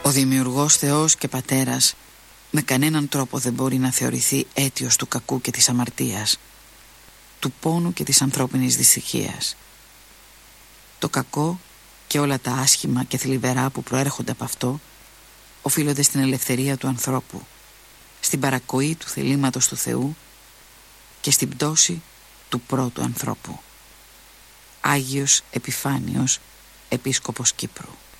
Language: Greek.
Ο Δημιουργός Θεός και Πατέρας με κανέναν τρόπο δεν μπορεί να θεωρηθεί αίτιος του κακού και της αμαρτίας, του πόνου και της ανθρώπινης δυστυχίας. Το κακό και όλα τα άσχημα και θλιβερά που προέρχονται από αυτό οφείλονται στην ελευθερία του ανθρώπου, στην παρακοή του θελήματος του Θεού και στην πτώση του πρώτου ανθρώπου. Άγιος Επιφάνιος, Επίσκοπος Κύπρου.